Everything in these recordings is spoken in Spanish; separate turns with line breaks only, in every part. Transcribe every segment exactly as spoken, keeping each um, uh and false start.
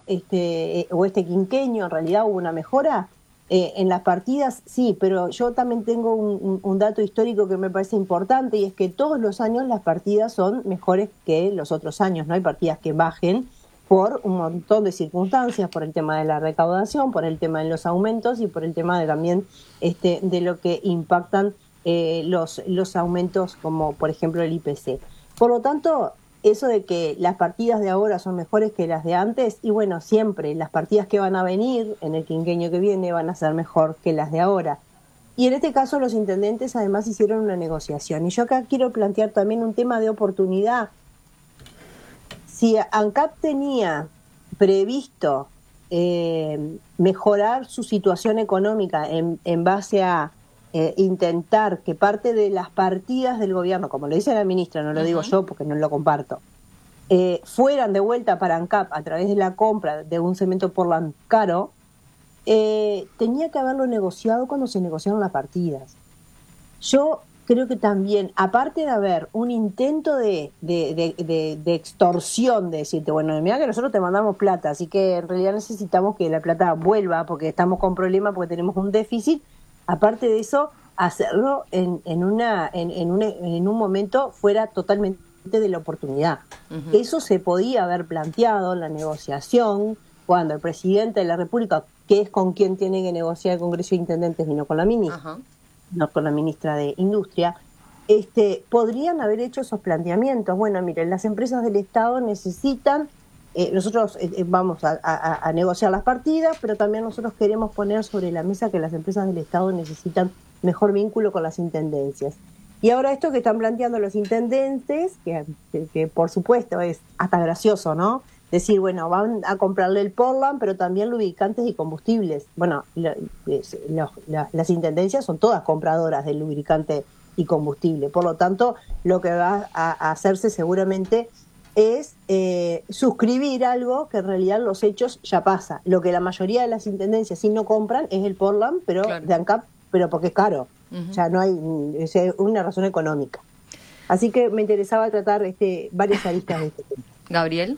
este, eh, o este quinquenio en realidad hubo una mejora eh, en las partidas, sí, pero yo también tengo un, un, un dato histórico que me parece importante, y es que todos los años las partidas son mejores que los otros años, no hay partidas que bajen por un montón de circunstancias, por el tema de la recaudación, por el tema de los aumentos y por el tema de también este, de lo que impactan eh, los, los aumentos, como por ejemplo el I P C. Por lo tanto, eso de que las partidas de ahora son mejores que las de antes, y bueno, siempre las partidas que van a venir en el quinquenio que viene van a ser mejor que las de ahora. Y en este caso los intendentes además hicieron una negociación. Y yo acá quiero plantear también un tema de oportunidad. Si ANCAP tenía previsto eh, mejorar su situación económica en, en base a eh, intentar que parte de las partidas del gobierno, como lo dice la ministra, no lo uh-huh. digo yo porque no lo comparto, eh, fueran de vuelta para ANCAP a través de la compra de un cemento Portland caro, eh, tenía que haberlo negociado cuando se negociaron las partidas. Yo creo que también, aparte de haber un intento de, de, de, de, de extorsión, de decirte, bueno, mira que nosotros te mandamos plata, así que en realidad necesitamos que la plata vuelva porque estamos con problemas, porque tenemos un déficit, aparte de eso, hacerlo en, en, una, en, en, un, en un momento fuera totalmente de la oportunidad. Uh-huh. Eso se podía haber planteado en la negociación cuando el presidente de la República, que es con quien tiene que negociar el Congreso de Intendentes, vino con la ministra. Uh-huh. no con la ministra de Industria, este, podrían haber hecho esos planteamientos. Bueno, miren, las empresas del Estado necesitan, eh, nosotros eh, vamos a, a, a negociar las partidas, pero también nosotros queremos poner sobre la mesa que las empresas del Estado necesitan mejor vínculo con las intendencias. Y ahora esto que están planteando los intendentes, que, que, que por supuesto es hasta gracioso, ¿no? Decir, bueno, van a comprarle el Portland, pero también lubricantes y combustibles. Bueno, lo, lo, lo, las intendencias son todas compradoras de lubricante y combustible. Por lo tanto, lo que va a, a hacerse seguramente es eh, suscribir algo que en realidad los hechos ya pasa. Lo que la mayoría de las intendencias sí no compran es el Portland, pero claro. de ANCAP, pero porque es caro. Uh-huh. O sea, no hay es una razón económica. Así que me interesaba tratar este varias aristas de este tema.
Gabriel.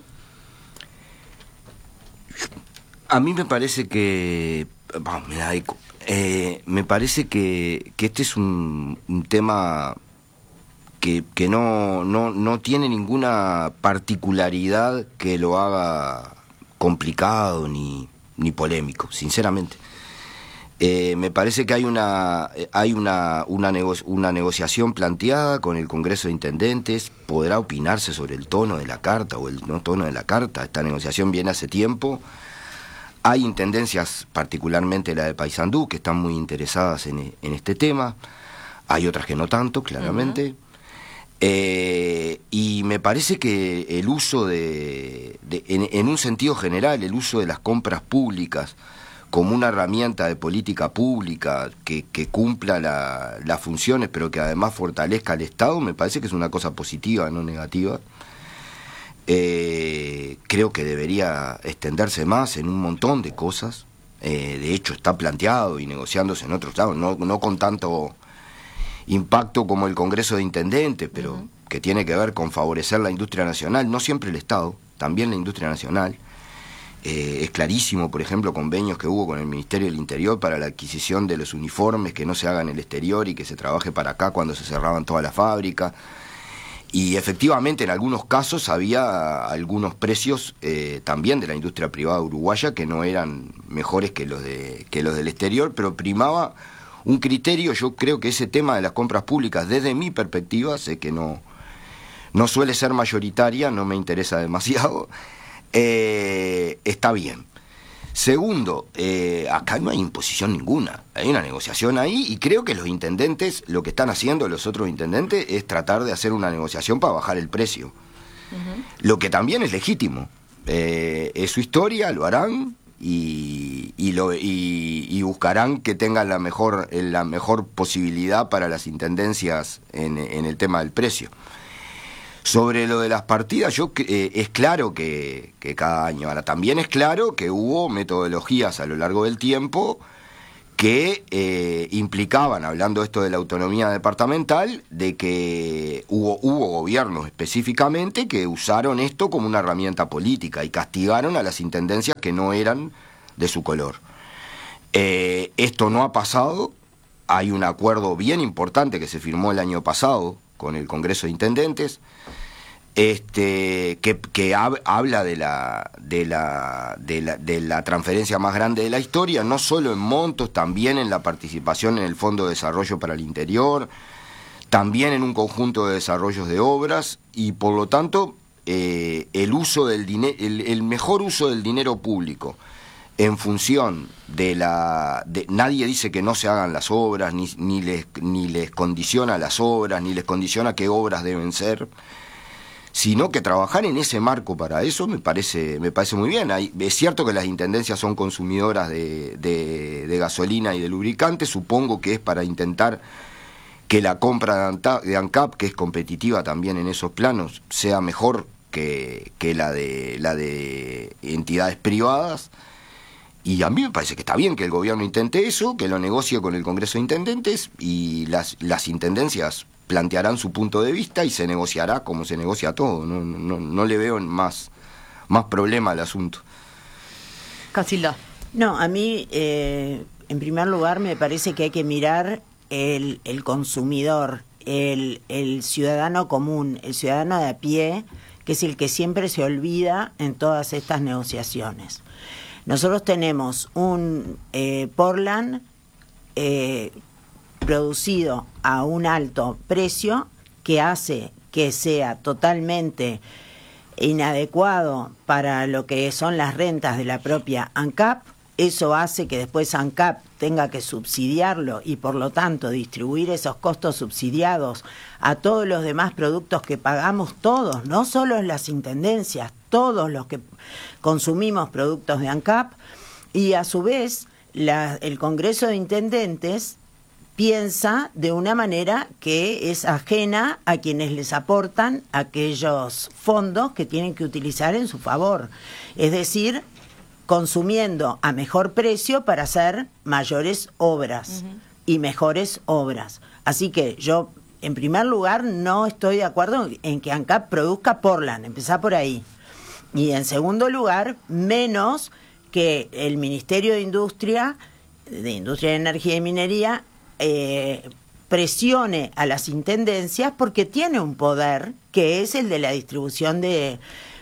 A mí me parece que, vamos, me da eco, eh, me parece que, que este es un, un tema que, que no, no, no tiene ninguna particularidad que lo haga complicado ni, ni polémico, sinceramente. Eh, me parece que hay una hay una una, nego- una negociación planteada con el Congreso de Intendentes. Podrá opinarse sobre el tono de la carta o el no tono de la carta. Esta negociación viene hace tiempo. Hay intendencias, particularmente la de Paysandú, que están muy interesadas en, en este tema. Hay otras que no tanto, claramente. Uh-huh. Eh, y me parece que el uso de, de en, en un sentido general, el uso de las compras públicas como una herramienta de política pública que, que cumpla la, las funciones, pero que además fortalezca al Estado, me parece que es una cosa positiva, no negativa. Eh, creo que debería extenderse más en un montón de cosas. Eh, de hecho está planteado y negociándose en otros lados, no, no con tanto impacto como el Congreso de Intendentes, pero uh-huh. que tiene que ver con favorecer la industria nacional, no siempre el Estado, también la industria nacional. Eh, es clarísimo, por ejemplo, convenios que hubo con el Ministerio del Interior para la adquisición de los uniformes que no se hagan en el exterior y que se trabaje para acá cuando se cerraban todas las fábricas. Y efectivamente en algunos casos había algunos precios eh, también de la industria privada uruguaya que no eran mejores que los de que los del exterior, pero primaba un criterio. Yo creo que ese tema de las compras públicas, desde mi perspectiva, sé que no, no suele ser mayoritaria, no me interesa demasiado, eh, está bien. Segundo, eh, acá no hay imposición ninguna, hay una negociación ahí y creo que los intendentes, lo que están haciendo los otros intendentes es tratar de hacer una negociación para bajar el precio, uh-huh. lo que también es legítimo, eh, es su historia, lo harán y, y, lo, y, y buscarán que tengan la mejor, la mejor posibilidad para las intendencias en, en el tema del precio. Sobre lo de las partidas, yo eh, es claro que, que cada año, ahora también es claro que hubo metodologías a lo largo del tiempo que eh, implicaban, hablando esto de la autonomía departamental, de que hubo, hubo gobiernos específicamente que usaron esto como una herramienta política y castigaron a las intendencias que no eran de su color. Eh, esto no ha pasado. Hay un acuerdo bien importante que se firmó el año pasado con el Congreso de Intendentes, este, que, que hab, habla de la, de, la, de, la, de la transferencia más grande de la historia, no solo en montos, también en la participación en el Fondo de Desarrollo para el Interior, también en un conjunto de desarrollos de obras, y por lo tanto eh, el, uso del dine- el, el mejor uso del dinero público en función de la... De, nadie dice que no se hagan las obras, ni, ni, les, ni les condiciona las obras, ni les condiciona qué obras deben ser, sino que trabajar en ese marco para eso me parece me parece muy bien. Hay, es cierto que las intendencias son consumidoras de, de, de gasolina y de lubricante, supongo que es para intentar que la compra de ANCAP, que es competitiva también en esos planos, sea mejor que, que la de la de entidades privadas. Y a mí me parece que está bien que el gobierno intente eso, que lo negocie con el Congreso de Intendentes, y las, las intendencias plantearán su punto de vista y se negociará como se negocia todo. No, no, no le veo más, más problema al asunto.
Casilda.
No, a mí, eh, en primer lugar, me parece que hay que mirar el, el consumidor, el, el ciudadano común, el ciudadano de a pie, que es el que siempre se olvida en todas estas negociaciones. Nosotros tenemos un eh, Portland eh, producido a un alto precio que hace que sea totalmente inadecuado para lo que son las rentas de la propia ANCAP. Eso hace que después ANCAP tenga que subsidiarlo y por lo tanto distribuir esos costos subsidiados a todos los demás productos que pagamos todos, no solo las intendencias, todos los que consumimos productos de ANCAP, y a su vez la, el Congreso de Intendentes piensa de una manera que es ajena a quienes les aportan aquellos fondos que tienen que utilizar en su favor, es decir, consumiendo a mejor precio para hacer mayores obras uh-huh. y mejores obras. Así que yo, en primer lugar, no estoy de acuerdo en que ANCAP produzca Portland, empezá por ahí. Y en segundo lugar, menos que el Ministerio de Industria, de Industria de Energía y Minería, eh, presione a las intendencias porque tiene un poder que es el de la distribución de,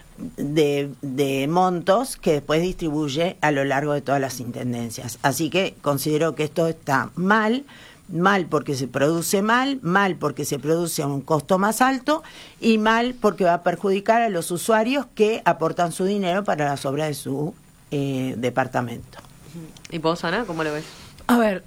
de, de montos que después distribuye a lo largo de todas las intendencias. Así que considero que esto está mal. Mal porque se produce mal, mal porque se produce a un costo más alto y mal porque va a perjudicar a los usuarios que aportan su dinero para las obras de su eh, departamento.
¿Y vos, Ana, cómo lo ves?
A ver,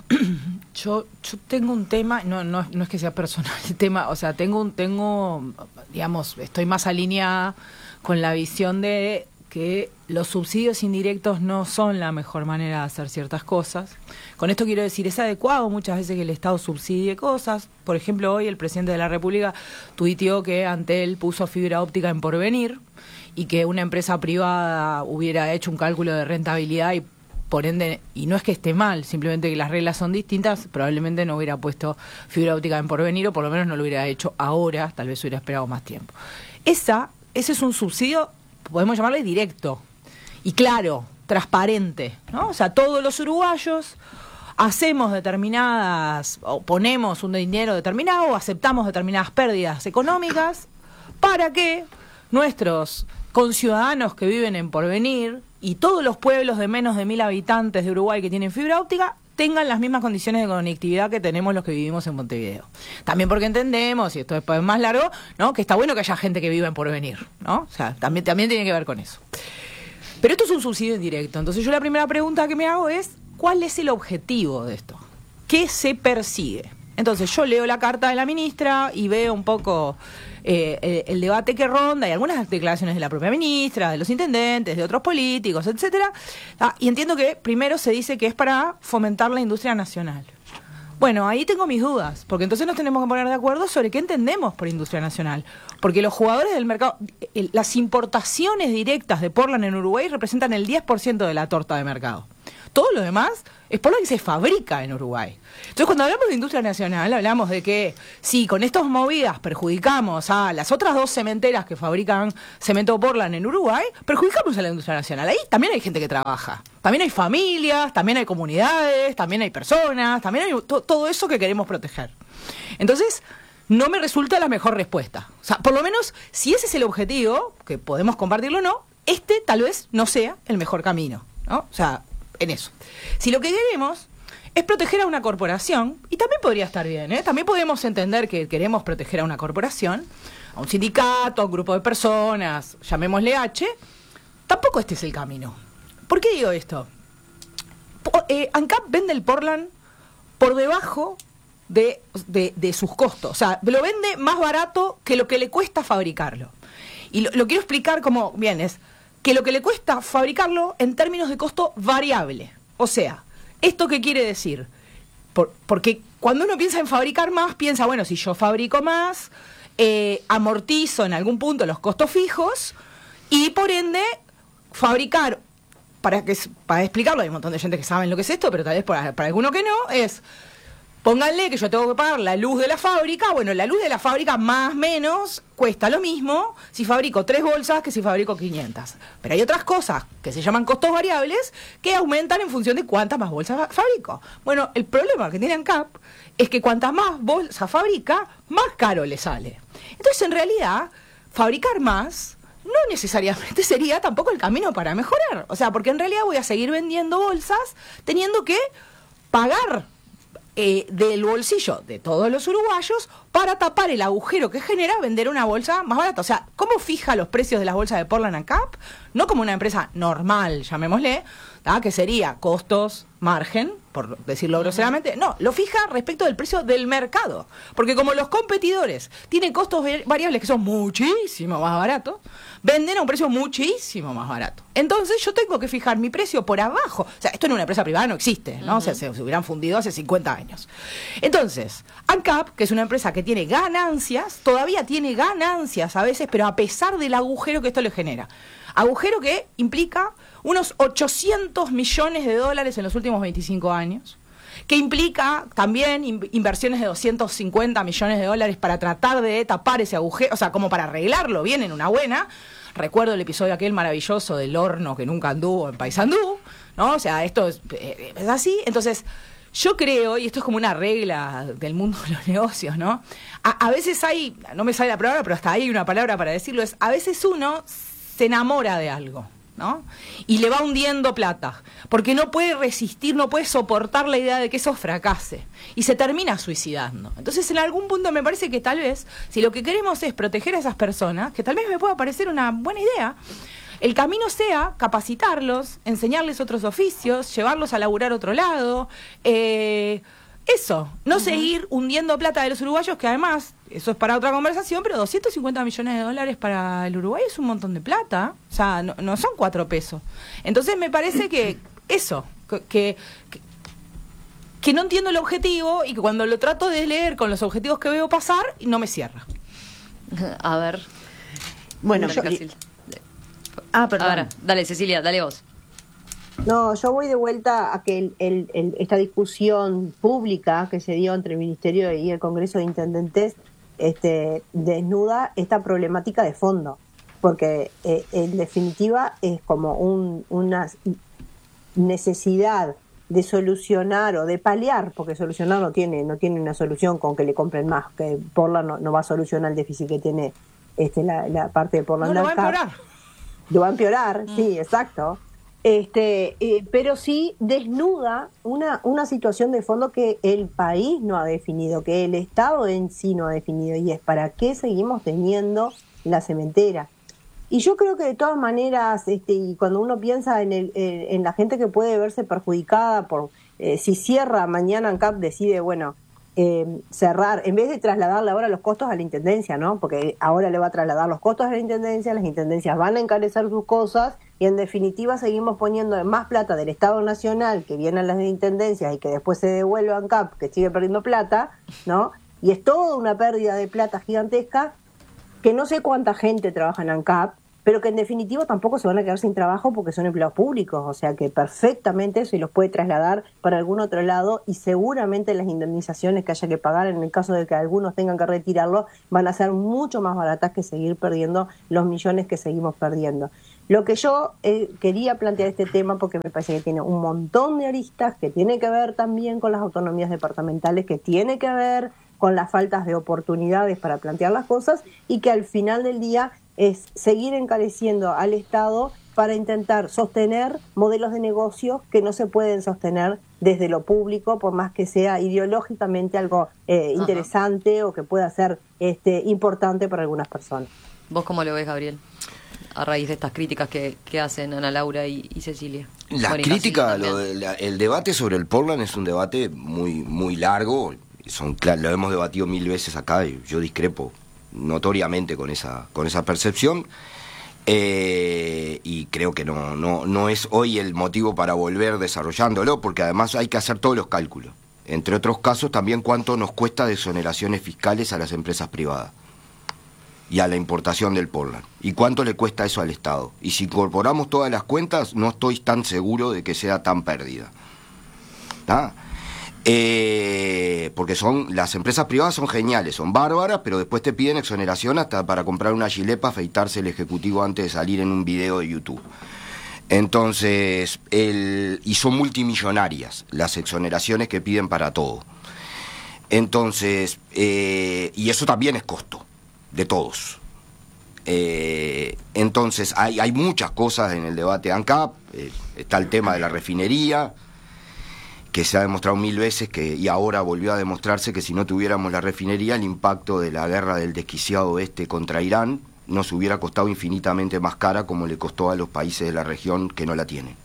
yo yo tengo un tema, no no no es que sea personal el tema, o sea, tengo un tengo digamos, estoy más alineada con la visión de que los subsidios indirectos no son la mejor manera de hacer ciertas cosas. Con esto quiero decir, es adecuado muchas veces que el Estado subsidie cosas. Por ejemplo, hoy el presidente de la República tuiteó que Antel puso fibra óptica en Porvenir y que una empresa privada hubiera hecho un cálculo de rentabilidad y por ende, y no es que esté mal, simplemente que las reglas son distintas, probablemente no hubiera puesto fibra óptica en Porvenir o por lo menos no lo hubiera hecho ahora, tal vez hubiera esperado más tiempo. Esa, ese es un subsidio, podemos llamarle directo y claro, transparente, ¿no? O sea, todos los uruguayos hacemos determinadas, o ponemos un dinero determinado, o aceptamos determinadas pérdidas económicas para que nuestros conciudadanos que viven en Porvenir y todos los pueblos de menos de mil habitantes de Uruguay que tienen fibra óptica tengan las mismas condiciones de conectividad que tenemos los que vivimos en Montevideo. También porque entendemos, y esto después es más largo, ¿no?, que está bueno que haya gente que viva en Porvenir, ¿no? O sea, también, también tiene que ver con eso. Pero esto es un subsidio indirecto. Entonces yo la primera pregunta que me hago es, ¿cuál es el objetivo de esto? ¿Qué se persigue? Entonces yo leo la carta de la ministra y veo un poco eh, el, el debate que ronda y algunas declaraciones de la propia ministra, de los intendentes, de otros políticos, etcétera. Ah, y entiendo que primero se dice que es para fomentar la industria nacional. Bueno, ahí tengo mis dudas, porque entonces nos tenemos que poner de acuerdo sobre qué entendemos por industria nacional. Porque los jugadores del mercado, el, las importaciones directas de Portland en Uruguay representan el diez por ciento de la torta de mercado. Todo lo demás es por lo que se fabrica en Uruguay. Entonces, cuando hablamos de industria nacional, hablamos de que si con estas movidas perjudicamos a las otras dos cementeras que fabrican cemento Portland en Uruguay, perjudicamos a la industria nacional. Ahí también hay gente que trabaja, también hay familias, también hay comunidades, también hay personas, también hay to- todo eso que queremos proteger. Entonces, no me resulta la mejor respuesta. O sea, por lo menos, si ese es el objetivo, que podemos compartirlo o no, este tal vez no sea el mejor camino, ¿no? O sea, en eso. Si lo que queremos es proteger a una corporación, y también podría estar bien, ¿eh? También podemos entender que queremos proteger a una corporación, a un sindicato, a un grupo de personas, llamémosle H, tampoco este es el camino. ¿Por qué digo esto? Po- eh, ANCAP vende el Portland por debajo de, de, de sus costos, o sea, lo vende más barato que lo que le cuesta fabricarlo. Y lo, lo quiero explicar como, bien, es que lo que le cuesta fabricarlo en términos de costo variable. O sea, ¿esto qué quiere decir? Por, porque cuando uno piensa en fabricar más, piensa, bueno, si yo fabrico más, eh, amortizo en algún punto los costos fijos y por ende fabricar, para, que, para explicarlo, hay un montón de gente que sabe lo que es esto, pero tal vez para, para alguno que no, es... Pónganle que yo tengo que pagar la luz de la fábrica. Bueno, la luz de la fábrica más o menos cuesta lo mismo si fabrico tres bolsas que si fabrico quinientas. Pero hay otras cosas que se llaman costos variables que aumentan en función de cuántas más bolsas fabrico. Bueno, el problema que tiene ANCAP es que cuantas más bolsas fabrica, más caro le sale. Entonces, en realidad, fabricar más no necesariamente sería tampoco el camino para mejorar. O sea, porque en realidad voy a seguir vendiendo bolsas teniendo que pagar Eh, del bolsillo de todos los uruguayos para tapar el agujero que genera vender una bolsa más barata. O sea, ¿cómo fija los precios de las bolsas de Portland ANCAP? No como una empresa normal, llamémosle, ¿tá? Que sería costos, margen, por decirlo groseramente. No, lo fija respecto del precio del mercado. Porque como los competidores tienen costos variables que son muchísimo más baratos, venden a un precio muchísimo más barato. Entonces yo tengo que fijar mi precio por abajo. O sea, esto en una empresa privada no existe, ¿no? Uh-huh. O sea, se, se hubieran fundido hace cincuenta años. Entonces, ANCAP, que es una empresa que tiene ganancias, todavía tiene ganancias a veces, pero a pesar del agujero que esto le genera. Agujero que implica unos ochocientos millones de dólares en los últimos veinticinco años, que implica también in- inversiones de doscientos cincuenta millones de dólares para tratar de tapar ese agujero, o sea, como para arreglarlo bien en una buena. Recuerdo el episodio aquel maravilloso del horno que nunca anduvo en Paysandú, ¿no? O sea, esto es, es así. Entonces, yo creo, y esto es como una regla del mundo de los negocios, ¿no? A, a veces hay, no me sale la palabra, pero hasta ahí hay una palabra para decirlo, es a veces uno se enamora de algo, ¿no? Y le va hundiendo plata, porque no puede resistir, no puede soportar la idea de que eso fracase, y se termina suicidando. Entonces, en algún punto me parece que tal vez, si lo que queremos es proteger a esas personas, que tal vez me pueda parecer una buena idea, el camino sea capacitarlos, enseñarles otros oficios, llevarlos a laburar otro lado, eh... Eso, no uh-huh. seguir hundiendo plata de los uruguayos, que además, eso es para otra conversación, pero doscientos cincuenta millones de dólares para el Uruguay es un montón de plata. O sea, no, no son cuatro pesos. Entonces me parece que eso, que, que, que no entiendo el objetivo y que cuando lo trato de leer con los objetivos que veo pasar, no me cierra.
A ver.
Bueno,
dale,
yo... Ah, perdón.
Ahora, dale, Cecilia, dale vos.
No, yo voy de vuelta a que el, el, el, esta discusión pública que se dio entre el Ministerio y el Congreso de Intendentes este, desnuda esta problemática de fondo, porque eh, en definitiva es como un, una necesidad de solucionar o de paliar, porque solucionar no tiene no tiene una solución con que le compren más, que Portland no, no va a solucionar el déficit que tiene este, la, la parte de Portland.
No, lo va a empeorar.
Lo va a empeorar, mm. sí, exacto. Este, eh, pero sí desnuda una, una situación de fondo que el país no ha definido, que el Estado en sí no ha definido, y es para qué seguimos teniendo la cementera. Y yo creo que de todas maneras, este, y cuando uno piensa en, el, eh, en la gente que puede verse perjudicada por eh, si cierra mañana ANCAP decide, bueno, eh, cerrar, en vez de trasladarle ahora los costos a la Intendencia, ¿no? Porque ahora le va a trasladar los costos a la Intendencia, las Intendencias van a encarecer sus cosas, y en definitiva seguimos poniendo más plata del Estado Nacional que viene a las Intendencias y que después se devuelve a ANCAP, que sigue perdiendo plata, ¿no? Y es toda una pérdida de plata gigantesca, que no sé cuánta gente trabaja en ANCAP, pero que en definitiva tampoco se van a quedar sin trabajo porque son empleados públicos, o sea que perfectamente se los puede trasladar para algún otro lado y seguramente las indemnizaciones que haya que pagar en el caso de que algunos tengan que retirarlo van a ser mucho más baratas que seguir perdiendo los millones que seguimos perdiendo. Lo que yo eh, quería plantear este tema porque me parece que tiene un montón de aristas, que tiene que ver también con las autonomías departamentales, que tiene que ver con las faltas de oportunidades para plantear las cosas y que al final del día es seguir encareciendo al Estado para intentar sostener modelos de negocio que no se pueden sostener desde lo público, por más que sea ideológicamente algo eh, interesante o que pueda ser este, importante para algunas personas.
¿Vos cómo lo ves, Gabriel? A raíz de estas críticas que, que hacen Ana Laura y, y Cecilia.
La
Bueno,
crítica,
y
lo de la, el debate sobre el Portland es un debate muy muy largo. Son, claro, lo hemos debatido mil veces acá y yo discrepo notoriamente con esa con esa percepción. Eh, y creo que no, no, no es hoy el motivo para volver desarrollándolo, porque además hay que hacer todos los cálculos. Entre otros casos, también cuánto nos cuesta de exoneraciones fiscales a las empresas privadas y a la importación del Portland. ¿Y cuánto le cuesta eso al Estado? Y si incorporamos todas las cuentas, no estoy tan seguro de que sea tan pérdida. ¿Ah? Eh, porque son las empresas privadas son geniales, son bárbaras, pero después te piden exoneración hasta para comprar una gilepa, afeitarse el ejecutivo antes de salir en un video de YouTube. Entonces, el, y son multimillonarias las exoneraciones que piden para todo. Entonces, eh, y eso también es costo de todos. Eh, entonces, hay, hay muchas cosas en el debate ANCAP. Eh, está el tema de la refinería, que se ha demostrado mil veces que, y ahora volvió a demostrarse que si no tuviéramos la refinería, el impacto de la guerra del desquiciado este contra Irán nos hubiera costado infinitamente más cara, como le costó a los países de la región que no la tienen.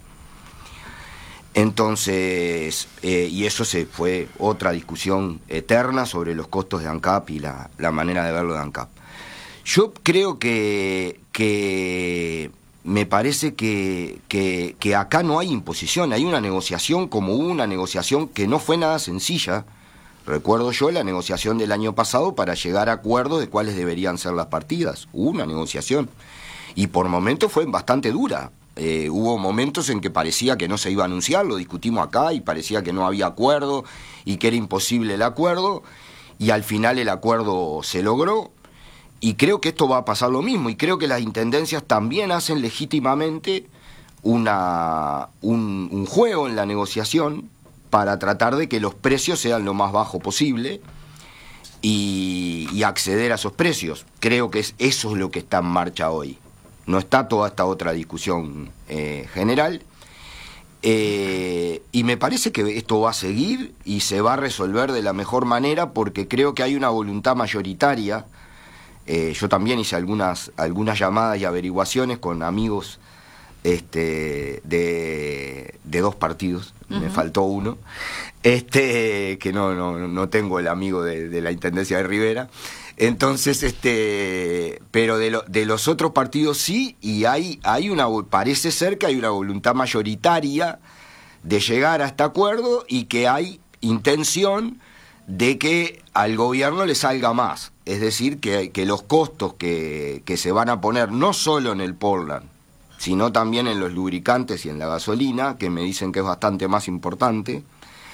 Entonces, eh, y eso se fue otra discusión eterna sobre los costos de ANCAP y la, la manera de verlo de ANCAP. Yo creo que, que me parece que, que, que acá no hay imposición, hay una negociación, como hubo una negociación que no fue nada sencilla. Recuerdo yo la negociación del año pasado para llegar a acuerdos de cuáles deberían ser las partidas. Hubo una negociación y por momentos fue bastante dura. Eh, hubo momentos en que parecía que no se iba a anunciar, lo discutimos acá y parecía que no había acuerdo y que era imposible el acuerdo, y al final el acuerdo se logró. Y creo que esto va a pasar lo mismo, y creo que las intendencias también hacen legítimamente una, un, un juego en la negociación para tratar de que los precios sean lo más bajo posible y, y acceder a esos precios. Creo que es, eso es lo que está en marcha hoy. No está toda esta otra discusión eh, general. Eh, y me parece que esto va a seguir y se va a resolver de la mejor manera, porque creo que hay una voluntad mayoritaria. Eh, yo también hice algunas algunas llamadas y averiguaciones con amigos este de, de dos partidos. Uh-huh. Me faltó uno, este que no no, no tengo el amigo de, de la Intendencia de Rivera. Entonces, este, pero de, lo, de los otros partidos sí, y hay, hay una, parece ser que hay una voluntad mayoritaria de llegar a este acuerdo y que hay intención de que al gobierno le salga más. Es decir, que, que los costos que, que se van a poner no solo en el Portland, sino también en los lubricantes y en la gasolina, que me dicen que es bastante más importante,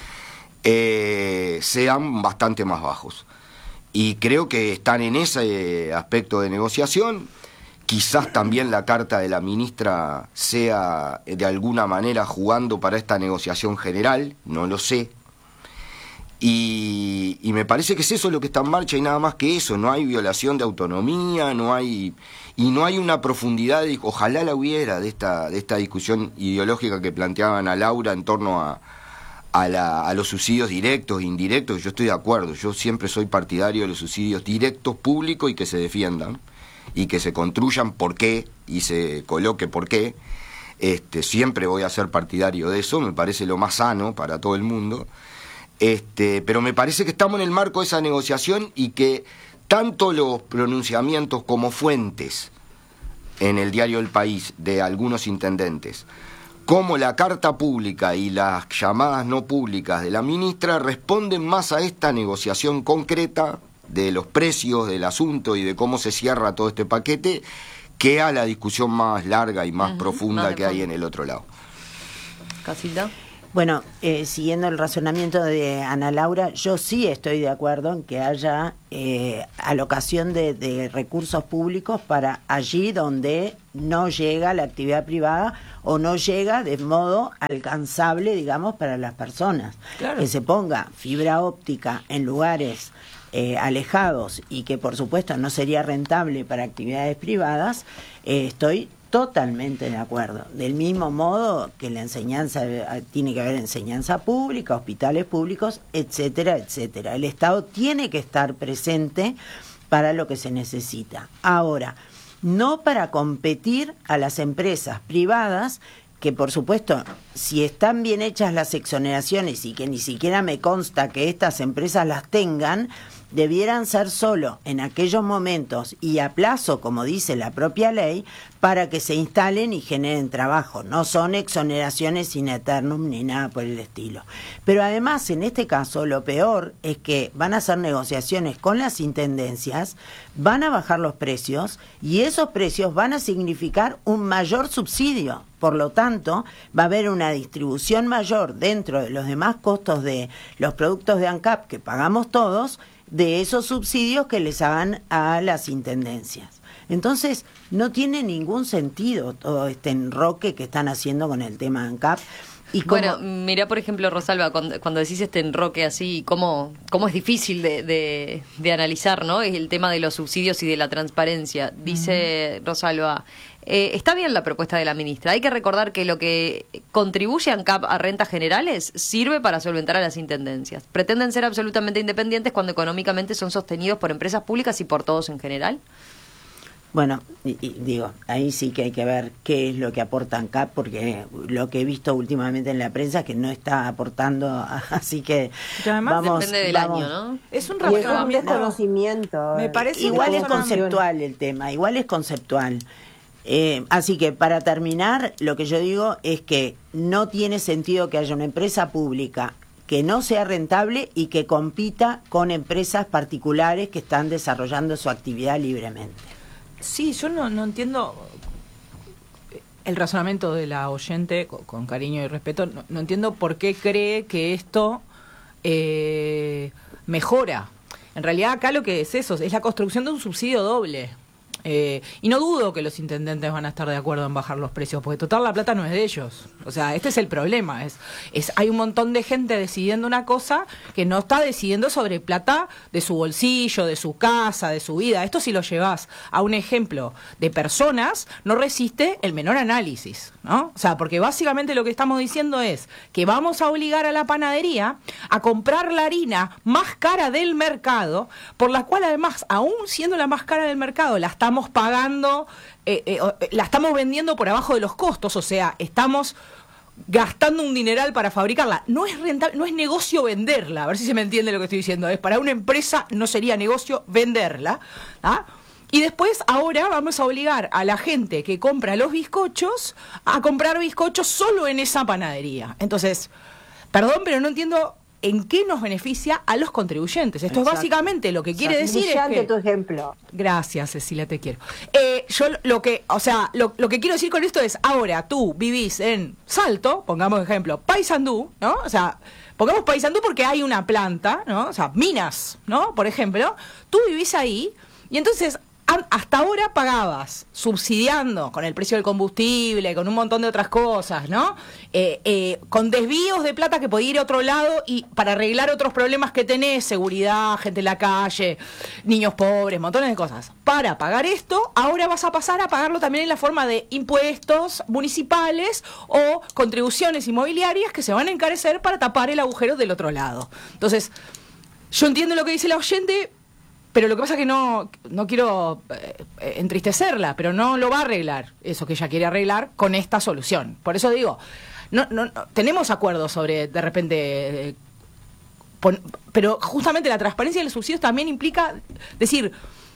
eh, sean bastante más bajos. Y creo que están en ese aspecto de negociación. Quizás también la carta de la ministra sea de alguna manera jugando para esta negociación general, no lo sé. Y, y me parece que es eso lo que está en marcha y nada más que eso. No hay violación de autonomía, no hay y no hay una profundidad, de, ojalá la hubiera, de esta, de esta discusión ideológica que planteaban a Laura en torno a A, la, a los subsidios directos e indirectos. Yo estoy de acuerdo, yo siempre soy partidario de los subsidios directos públicos y que se defiendan y que se construyan por qué y se coloque por qué. Este, siempre voy a ser partidario de eso, me parece lo más sano para todo el mundo. Este, pero me parece que estamos en el marco de esa negociación y que tanto los pronunciamientos como fuentes en el diario El País de algunos intendentes, como la carta pública y las llamadas no públicas de la ministra responden más a esta negociación concreta de los precios del asunto y de cómo se cierra todo este paquete que a la discusión más larga y más
uh-huh,
profunda
más
que hay en el otro lado.
Casilda.
Bueno, eh, siguiendo el razonamiento de Ana Laura, yo sí estoy de acuerdo en que haya eh, alocación de, de recursos públicos para allí donde no llega la actividad privada o no llega de modo alcanzable, digamos, para las personas. Claro. Que se ponga fibra óptica en lugares eh, alejados y que por supuesto no sería rentable para actividades privadas, eh, estoy totalmente de acuerdo. Del mismo modo que la enseñanza, tiene que haber enseñanza pública, hospitales públicos, etcétera, etcétera. El Estado tiene que estar presente para lo que se necesita. Ahora, no para competir a las empresas privadas, que por supuesto, si están bien hechas las exoneraciones y que ni siquiera me consta que estas empresas las tengan, debieran ser solo en aquellos momentos y a plazo, como dice la propia ley, para que se instalen y generen trabajo. No son exoneraciones in eternum ni nada por el estilo. Pero además, en este caso, lo peor es que van a hacer negociaciones con las intendencias, van a bajar los precios y esos precios van a significar un mayor subsidio. Por lo tanto, va a haber una distribución mayor dentro de los demás costos de los productos de ANCAP que pagamos todos, de esos subsidios que les hagan a las intendencias. Entonces, no tiene ningún sentido todo este enroque que están haciendo con el tema ANCAP. Y como...
Bueno, mira, por ejemplo, Rosalba, cuando, cuando decís este enroque así, cómo, cómo es difícil de, de, de analizar, ¿no? Es el tema de los subsidios y de la transparencia. Dice uh-huh. Rosalba, eh, está bien la propuesta de la ministra. Hay que recordar que lo que contribuye ANCAP a rentas generales sirve para solventar a las intendencias. Pretenden ser absolutamente independientes cuando económicamente son sostenidos por empresas públicas y por todos en general.
Bueno, y, y digo, ahí sí que hay que ver qué es lo que aporta ANCAP, porque lo que he visto últimamente en la prensa es que no está aportando, así que
además
vamos,
depende del
vamos.
año, ¿no?
Es un
Y es un
razonamiento.
desconocimiento.
Me parece
igual es
razonamiento.
conceptual el tema, igual es conceptual. Eh, así que para terminar, lo que yo digo es que no tiene sentido que haya una empresa pública que no sea rentable y que compita con empresas particulares que están desarrollando su actividad libremente.
Sí, yo no, no entiendo el razonamiento de la oyente, con, con cariño y respeto, no, no entiendo por qué cree que esto eh, mejora. En realidad acá lo que es eso, es la construcción de un subsidio doble. Eh, y no dudo que los intendentes van a estar de acuerdo en bajar los precios, porque total la plata no es de ellos. O sea, este es el problema. Es, es hay un montón de gente decidiendo una cosa que no está decidiendo sobre plata de su bolsillo, de su casa, de su vida. Esto si lo llevas a un ejemplo de personas, no resiste el menor análisis, ¿no? O sea, porque básicamente lo que estamos diciendo es que vamos a obligar a la panadería a comprar la harina más cara del mercado, por la cual además, aún siendo la más cara del mercado, la estamos pagando, eh, eh, la estamos vendiendo por abajo de los costos, o sea, estamos gastando un dineral para fabricarla. No es rentable, no es negocio venderla, a ver si se me entiende lo que estoy diciendo. Es para una empresa no sería negocio venderla, ¿ah? Y después ahora vamos a obligar a la gente que compra los bizcochos a comprar bizcochos solo en esa panadería. Entonces, perdón, pero no entiendo en qué nos beneficia a los contribuyentes. Esto Exacto. es básicamente lo que quiere decir
Brillante
es que...
tu ejemplo.
Gracias, Cecilia, te quiero. Eh, yo lo que, o sea, lo, lo que quiero decir con esto es, ahora tú vivís en Salto, pongamos ejemplo, Paysandú, ¿no? O sea, pongamos Paysandú porque hay una planta, ¿no? O sea, Minas, ¿no? Por ejemplo, tú vivís ahí y entonces... hasta ahora pagabas, subsidiando con el precio del combustible, con un montón de otras cosas, ¿no? Eh, eh, con desvíos de plata que podía ir a otro lado y para arreglar otros problemas que tenés, seguridad, gente en la calle, niños pobres, montones de cosas. Para pagar esto, ahora vas a pasar a pagarlo también en la forma de impuestos municipales o contribuciones inmobiliarias que se van a encarecer para tapar el agujero del otro lado. Entonces, yo entiendo lo que dice la oyente, pero lo que pasa es que no, no quiero eh, entristecerla, pero no lo va a arreglar eso que ella quiere arreglar con esta solución. Por eso digo, no, no, no tenemos acuerdos sobre, de repente, eh, pon, pero justamente la transparencia de los subsidios también implica decir,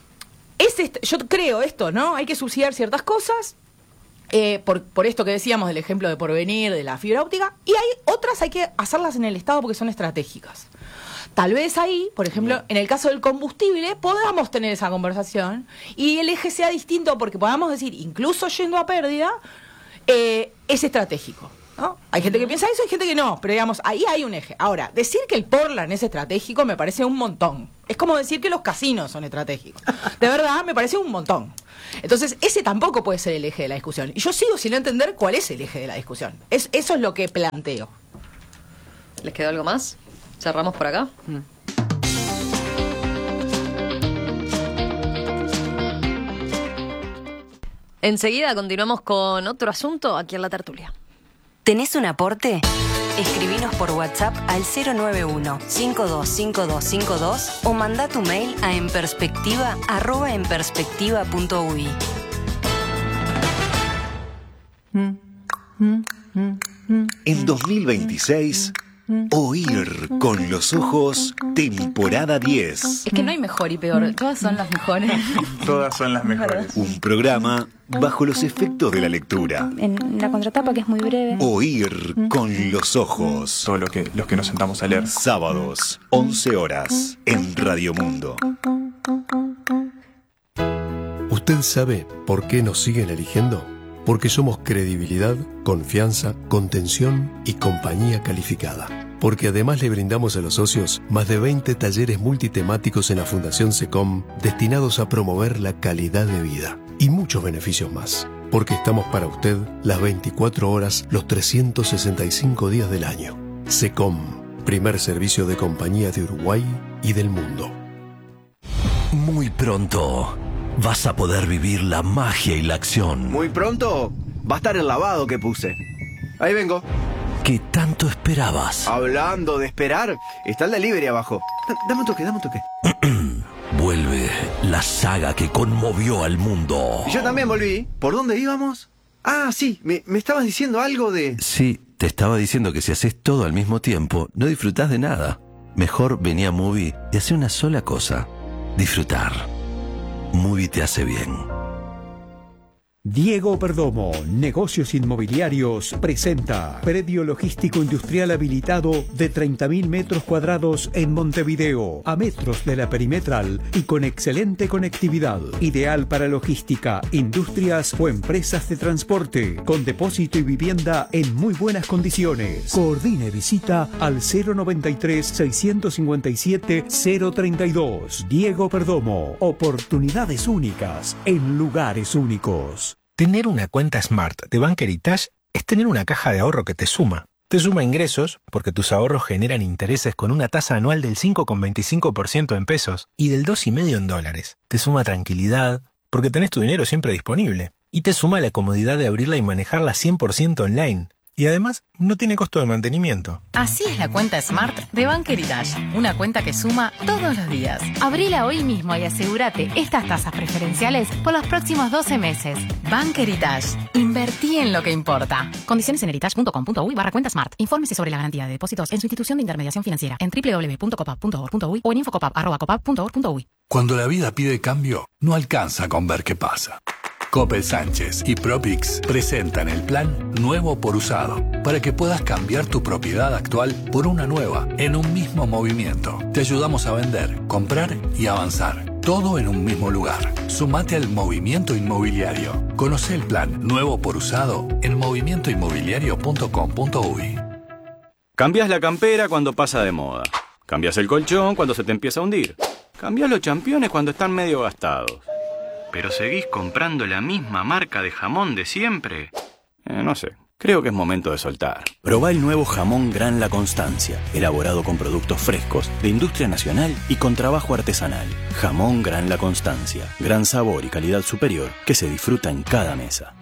es este, yo creo esto, ¿no? Hay que subsidiar ciertas cosas, eh, por, por esto que decíamos del ejemplo de Porvenir, de la fibra óptica, y hay otras hay que hacerlas en el Estado porque son estratégicas. Tal vez ahí, por ejemplo, en el caso del combustible, podamos tener esa conversación y el eje sea distinto porque podamos decir, incluso yendo a pérdida, eh, es estratégico, ¿no? Hay gente que piensa eso, hay gente que no, pero digamos, ahí hay un eje. Ahora, decir que el Portland es estratégico me parece un montón. Es como decir que los casinos son estratégicos. De verdad, me parece un montón. Entonces, ese tampoco puede ser el eje de la discusión. Y yo sigo sin entender cuál es el eje de la discusión. Es, eso es lo que planteo.
¿Les quedó algo más? ¿Cerramos por acá? Mm. Enseguida continuamos con otro asunto aquí en La Tertulia.
¿Tenés un aporte? Escribinos por WhatsApp al cero nueve uno, cinco dos cinco dos cinco dos o manda tu mail a enperspectiva arroba enperspectiva punto uy.
En dos mil veintiséis, Oír con los ojos, temporada diez.
Es que no hay mejor y peor, todas son las mejores.
Todas son las mejores.
Un programa bajo los efectos de la lectura.
En la contratapa, que es muy breve.
Oír con los ojos.
Todo lo que, los que nos sentamos a leer.
Sábados, once horas, en Radio Mundo.
¿Usted sabe por qué nos siguen eligiendo? Porque somos credibilidad, confianza, contención y compañía calificada. Porque además le brindamos a los socios más de veinte talleres multitemáticos en la Fundación SECOM destinados a promover la calidad de vida y muchos beneficios más. Porque estamos para usted las veinticuatro horas, los trescientos sesenta y cinco días del año. SECOM, primer servicio de compañía de Uruguay y del mundo.
Muy pronto vas a poder vivir la magia y la acción.
Muy pronto va a estar el lavado que puse. Ahí vengo.
¿Qué tanto esperabas?
Hablando de esperar, está el delivery abajo. D- dame un toque, dame un toque.
Vuelve la saga que conmovió al mundo.
Y yo también volví. ¿Por dónde íbamos? Ah, sí, me, me estabas diciendo algo de...
Sí, te estaba diciendo que si haces todo al mismo tiempo, no disfrutás de nada. Mejor vení a Movie y hace una sola cosa: disfrutar. Movie te hace bien.
Diego Perdomo, Negocios Inmobiliarios, presenta predio logístico industrial habilitado de treinta mil metros cuadrados en Montevideo, a metros de la perimetral y con excelente conectividad. Ideal para logística, industrias o empresas de transporte, con depósito y vivienda en muy buenas condiciones. Coordine visita al cero noventa y tres, seiscientos cincuenta y siete, cero treinta y dos. Diego Perdomo, oportunidades únicas en lugares únicos.
Tener una cuenta Smart de Bank Heritage es tener una caja de ahorro que te suma. Te suma ingresos, porque tus ahorros generan intereses con una tasa anual del cinco coma veinticinco por ciento en pesos y del dos coma cinco por ciento en dólares. Te suma tranquilidad, porque tenés tu dinero siempre disponible. Y te suma la comodidad de abrirla y manejarla cien por ciento online. Y además, no tiene costo de mantenimiento.
Así es la cuenta Smart de Bank Heritage. Una cuenta que suma todos los días. Abrila hoy mismo y asegúrate estas tasas preferenciales por los próximos doce meses. Bank Heritage. Invertí en lo que importa. Condiciones en heritage.com.uy barra cuenta Smart. Infórmese sobre la garantía de depósitos en su institución de intermediación financiera en doble u doble u doble u punto copap punto org punto uy o en infocopap arroba copap punto org punto uy.
Cuando la vida pide cambio, no alcanza con ver qué pasa. Coppel Sánchez y Propix presentan el plan Nuevo por Usado para que puedas cambiar tu propiedad actual por una nueva en un mismo movimiento. Te ayudamos a vender, comprar y avanzar. Todo en un mismo lugar. Sumate al movimiento inmobiliario. Conoce el plan Nuevo por Usado en movimiento inmobiliario punto com punto uy.
Cambias la campera cuando pasa de moda. Cambias el colchón cuando se te empieza a hundir. Cambias los championes cuando están medio gastados. ¿Pero seguís comprando la misma marca de jamón de siempre? Eh, no sé, creo que es momento de soltar.
Probá el nuevo jamón Gran La Constancia, elaborado con productos frescos, de industria nacional y con trabajo artesanal. Jamón Gran La Constancia, gran sabor y calidad superior que se disfruta en cada mesa.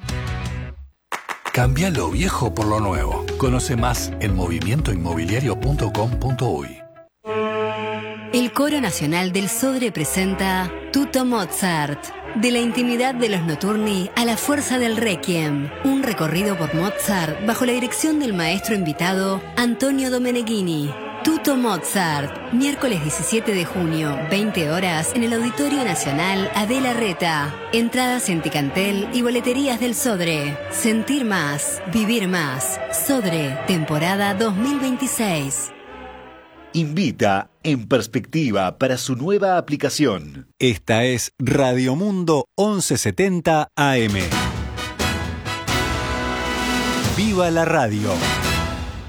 Cambia lo viejo por lo nuevo. Conoce más en movimiento inmobiliario punto com punto uy.
El Coro Nacional del Sodre presenta Tutto Mozart. De la intimidad de los notturni a la fuerza del requiem. Un recorrido por Mozart bajo la dirección del maestro invitado Antonio Domeneghini. Tutto Mozart, miércoles diecisiete de junio, veinte horas, en el Auditorio Nacional Adela Reta. Entradas en Ticantel y boleterías del Sodre. Sentir más, vivir más. Sodre, temporada dos mil veintiséis.
invita En Perspectiva para su nueva aplicación.
Esta es Radio Mundo once setenta A M. ¡Viva la radio!